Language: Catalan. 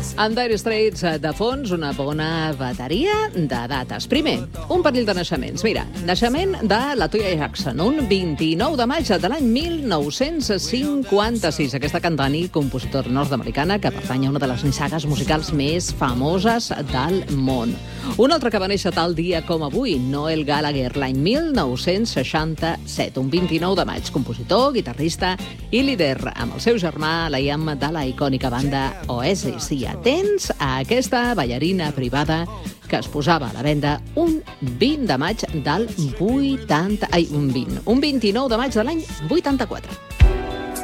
Amb Dire Straits de fons, una bona bateria de dates. Primer, un parell de naixements. Mira, naixement de la Toya Jackson, un 29 de maig de l'any 1956. Aquesta cantant i compositora nord-americana que pertany a una de les sagues musicals més famoses del món. Un altre que va néixer tal dia com avui, Noel Gallagher, l'any 1967, un 29 de maig, compositor, guitarrista i líder amb el seu germà Liam de la icònica banda Oasis. I atents a aquesta ballarina privada que es posava a la venda un 20 de maig del 29 de maig de l'any 84.